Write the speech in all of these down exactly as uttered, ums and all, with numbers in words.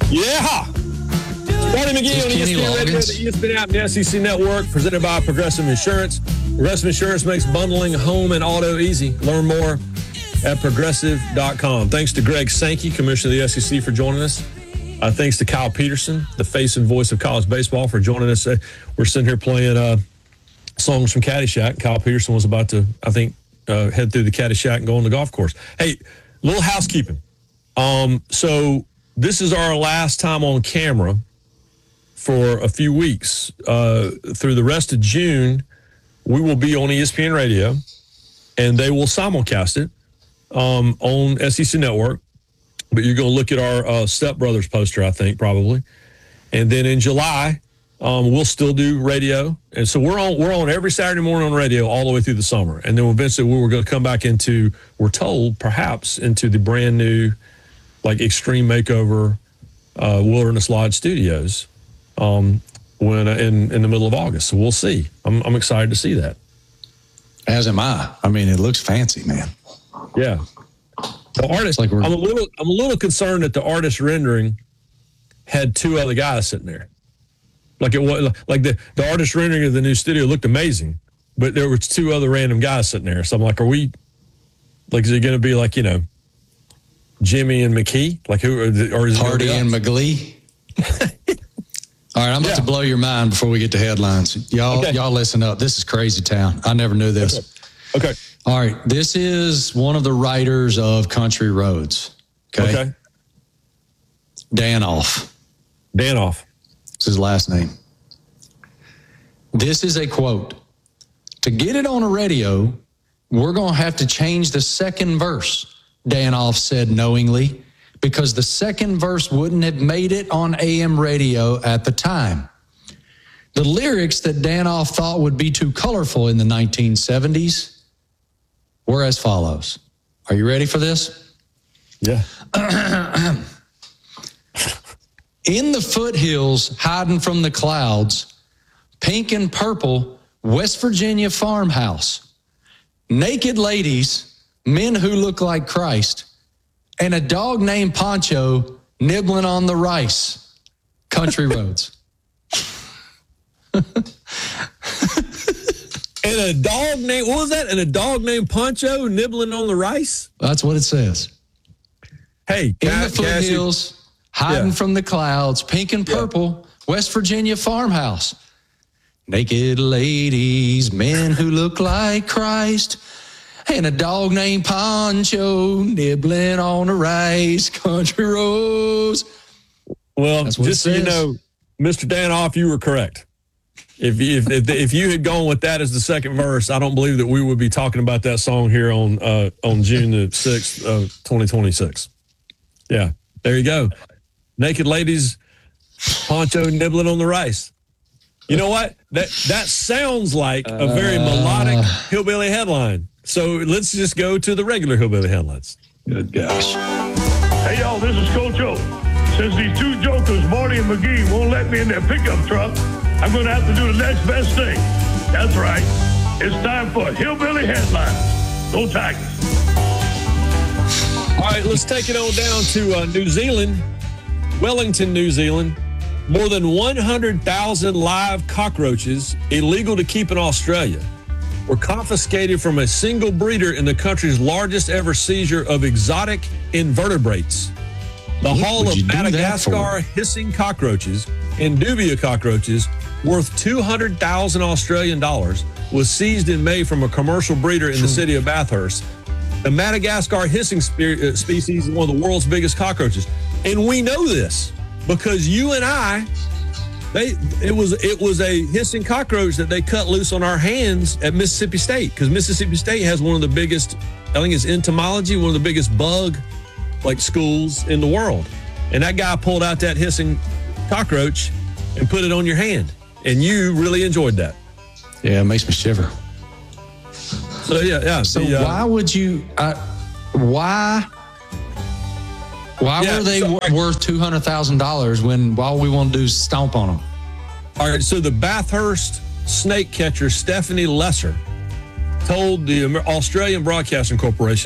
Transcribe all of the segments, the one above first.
Yeah. Marty McGee on E S P N Radio, the E S P N app, and the S E C Network, presented by Progressive Insurance. Progressive Insurance makes bundling home and auto easy. Learn more at progressive dot com. Thanks to Greg Sankey, Commissioner of the S E C, for joining us. Uh, thanks to Kyle Peterson, the face and voice of college baseball, for joining us. Uh, we're sitting here playing uh, songs from Caddyshack. Kyle Peterson was about to, I think, uh, head through the Caddyshack and go on the golf course. Hey, little housekeeping. Um, so this is our last time on camera for a few weeks. Uh, through the rest of June, we will be on E S P N Radio, and they will simulcast it um, on S E C Network. But you're going to look at our uh, Step Brothers poster, I think, probably. And then in July, um, we'll still do radio. And so we're on we're on every Saturday morning on radio all the way through the summer. And then eventually we were going to come back into, we're told, perhaps, into the brand new, like, Extreme Makeover uh, Wilderness Lodge Studios um, when uh, in, in the middle of August. So we'll see. I'm, I'm excited to see that. As am I. I mean, it looks fancy, man. Yeah. The artist, like I'm a little, I'm a little concerned that the artist rendering had two other guys sitting there. Like it was, like the, the artist rendering of the new studio looked amazing, but there were two other random guys sitting there. So I'm like, are we, like, is it going to be like, you know, Jimmy and McKee, like who, or is it Hardy and McGlee? All right, I'm about yeah. to blow your mind before we get to headlines. Y'all, okay. y'all listen up. This is crazy town. I never knew this. Okay. okay. All right, this is one of the writers of Country Roads. Okay. Okay. Danoff. Danoff. It's his last name. This is a quote. To get it on a radio, we're going to have to change the second verse, Danoff said knowingly, because the second verse wouldn't have made it on A M radio at the time. The lyrics that Danoff thought would be too colorful in the nineteen seventies were as follows. Are you ready for this? Yeah. In the foothills, hiding from the clouds, pink and purple, West Virginia farmhouse, naked ladies, men who look like Christ, and a dog named Poncho nibbling on the rice. Country Roads. And a dog named, what was that? And a dog named Poncho nibbling on the rice? That's what it says. Hey, in the foothills, hiding yeah. from the clouds, pink and purple, yeah. West Virginia farmhouse. Naked ladies, men who look like Christ, and a dog named Poncho nibbling on the rice. Country Roads. Well, just so you know, Mister Danoff, you were correct. If you, if if you had gone with that as the second verse, I don't believe that we would be talking about that song here on uh, on June the sixth of twenty twenty-six. Yeah, there you go. Naked ladies, Poncho nibbling on the rice. You know what? That that sounds like a very melodic hillbilly headline. So let's just go to the regular hillbilly headlines. Good gosh. Hey, y'all, this is Coach O. Since these two jokers, Marty and McGee, won't let me in their pickup truck, I'm going to have to do the next best thing. That's right. It's time for Hillbilly Headlines. Go Tigers. All right, let's take it on down to uh, New Zealand, Wellington, New Zealand. More than one hundred thousand live cockroaches, illegal to keep in Australia, were confiscated from a single breeder in the country's largest ever seizure of exotic invertebrates. The what haul of Madagascar hissing cockroaches and dubia cockroaches, worth two hundred thousand Australian dollars, was seized in May from a commercial breeder in the city of Bathurst. The Madagascar hissing spe- species is one of the world's biggest cockroaches. And we know this because you and I, they it was it was a hissing cockroach that they cut loose on our hands at Mississippi State, because Mississippi State has one of the biggest, I think it's entomology, one of the biggest bug like schools in the world. And that guy pulled out that hissing cockroach and put it on your hand. And you really enjoyed that. Yeah, it makes me shiver. So, yeah, yeah. So the, uh, why would you, uh, why, why yeah, were they so, w- worth two hundred thousand dollars when all we want to do is stomp on them? All right, so the Bathurst snake catcher, Stephanie Lesser, told the Australian Broadcasting Corporation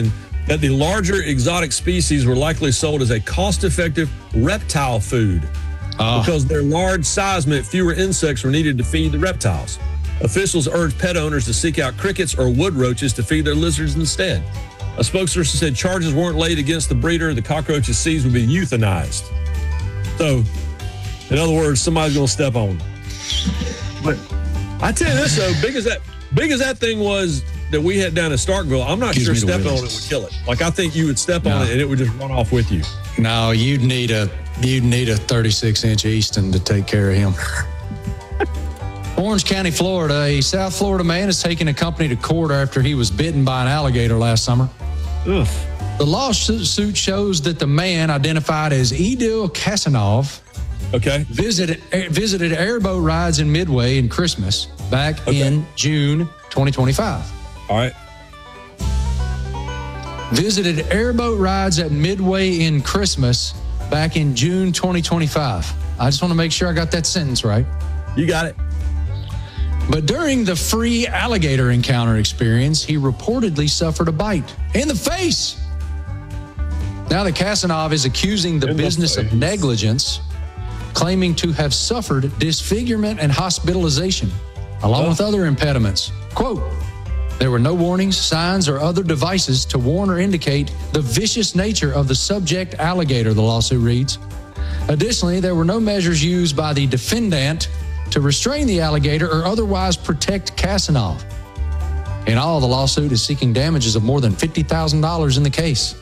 that the larger exotic species were likely sold as a cost-effective reptile food Oh. because their large size meant fewer insects were needed to feed the reptiles. Officials urged pet owners to seek out crickets or wood roaches to feed their lizards instead. A spokesperson said charges weren't laid against the breeder. The cockroaches seized would be euthanized. So, in other words, somebody's going to step on them. But I tell you this, though, big as that, big as that thing was that we had down in Starkville, I'm not Gives sure me the stepping on it willies. would kill it. Like, I think you would step on No. it and it would just run off with you. No, you'd need a you'd need a thirty-six inch Easton to take care of him. Orange County, Florida. A South Florida man is taking a company to court after he was bitten by an alligator last summer. Ugh. The lawsuit shows that the man, identified as Edil Kasanov, Okay. visited visited airboat rides in Midway in Christmas back Okay. in June twenty twenty-five. All right. Visited airboat rides at Midway in Christmas back in June twenty twenty-five. I just want to make sure I got that sentence right. You got it. But during the free alligator encounter experience, he reportedly suffered a bite in the face. Now that Kasanov is accusing the In the business of face. negligence, claiming to have suffered disfigurement and hospitalization, along Oh. with other impediments. Quote, there were no warnings, signs, or other devices to warn or indicate the vicious nature of the subject alligator, the lawsuit reads. Additionally, there were no measures used by the defendant to restrain the alligator or otherwise protect Kasanov. In all, the lawsuit is seeking damages of more than fifty thousand dollars in the case.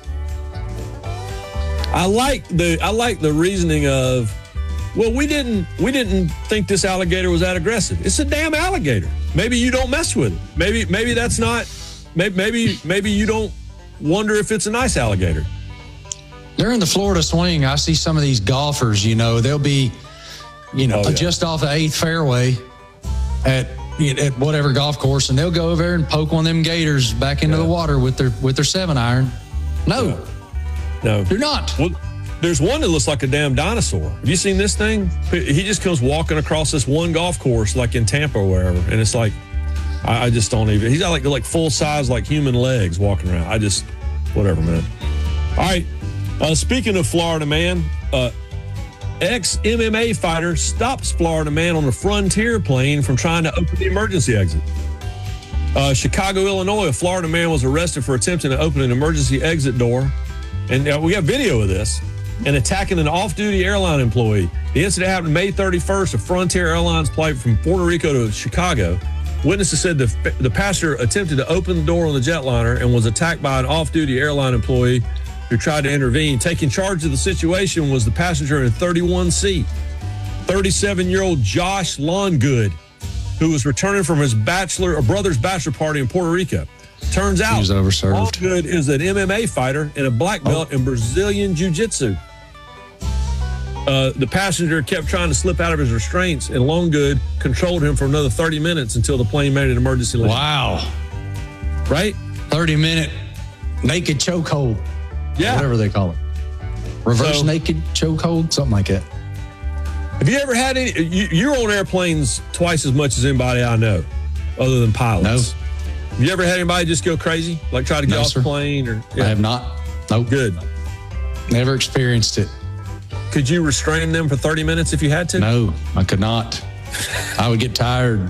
I like the I like the reasoning of, well, we didn't we didn't think this alligator was that aggressive. It's a damn alligator. Maybe you don't mess with it. Maybe maybe that's not. Maybe maybe maybe you don't wonder if it's a nice alligator. During the Florida swing, I see some of these golfers, you know, they'll be, you know, Oh, yeah. just off the eighth fairway at at whatever golf course, and they'll go over there and poke one of them gators back into Yeah. the water with their with their seven iron. No, Yeah. No. they're not. Well, there's one that looks like a damn dinosaur. Have you seen this thing? He just comes walking across this one golf course, like in Tampa or wherever, and it's like, I, I just don't even. He's got like like full size like human legs walking around. I just, whatever, man. All right. Uh, speaking of Florida man, uh, ex-M M A fighter stops Florida man on a Frontier plane from trying to open the emergency exit. Uh, Chicago, Illinois, a Florida man was arrested for attempting to open an emergency exit door. And uh, we have video of this, and attacking an off-duty airline employee. The incident happened May thirty-first. A Frontier Airlines flight from Puerto Rico to Chicago. Witnesses said the, the passenger attempted to open the door on the jetliner and was attacked by an off-duty airline employee who tried to intervene. Taking charge of the situation was the passenger in thirty-one C, thirty-seven-year-old Josh Longgood, who was returning from his bachelor or brother's bachelor party in Puerto Rico. Turns out, was overserved. Longgood is an M M A fighter and a black belt in Brazilian Jiu-Jitsu. Uh, the passenger kept trying to slip out of his restraints, and Longgood controlled him for another thirty minutes until the plane made an emergency landing. Wow, Right? thirty minute naked chokehold, Yeah. whatever they call it, reverse So- naked chokehold, something like that. Have you ever had any? You, you're on airplanes twice as much as anybody I know, other than pilots. No. Have you ever had anybody just go crazy, like try to get No, off sir. the plane? Or I have not. Nope. Good. Never experienced it. Could you restrain them for thirty minutes if you had to? No, I could not. I would get tired.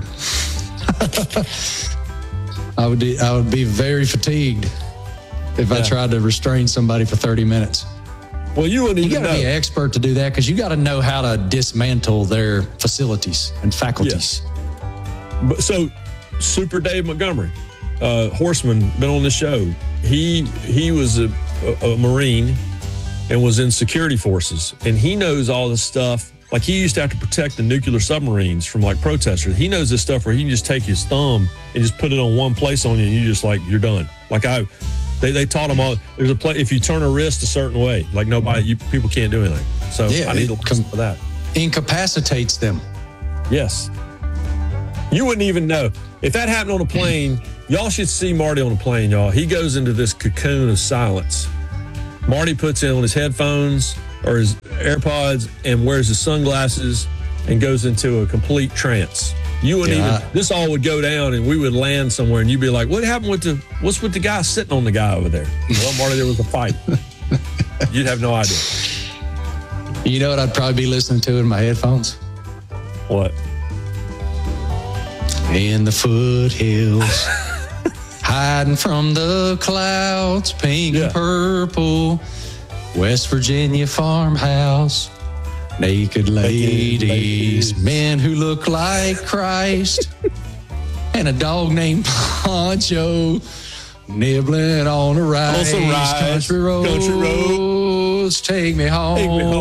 I would. be- I would be very fatigued if I Yeah. tried to restrain somebody for thirty minutes. Well, you wouldn't You even got to know. be an expert to do that because you got to know how to dismantle their facilities and faculties. But so, Super Dave Montgomery, uh, horseman, been on the show. He he was a, a, a Marine and was in security forces, and he knows all this stuff. Like he used to have to protect the nuclear submarines from like protesters. He knows this stuff where he can just take his thumb and just put it on one place on you, and you just like you're done. Like I, they they taught him all. There's a play if you turn a wrist a certain way, like nobody, you people can't do anything. So Yeah, I need it to listen com- for that. Incapacitates them. Yes. You wouldn't even know. If that happened on a plane, y'all should see Marty on a plane, y'all. He goes into this cocoon of silence. Marty puts in on his headphones or his AirPods and wears his sunglasses and goes into a complete trance. You wouldn't Yeah. even, this all would go down and we would land somewhere and you'd be like, what happened with the, what's with the guy sitting on the guy over there? Well, Marty, there was a fight. You'd have no idea. You know what I'd probably be listening to in my headphones? What? In the foothills, hiding from the clouds, pink Yeah. and purple, West Virginia farmhouse, naked ladies, ladies. men who look like Christ, and a dog named Poncho nibbling on a rice. On some rice. Country roads, Country road. take me home. Take me home.